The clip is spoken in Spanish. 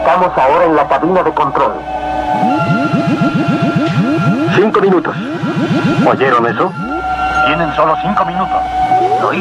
Estamos ahora en la cabina de control. 5 minutos. ¿Oyeron eso? Tienen solo 5 minutos.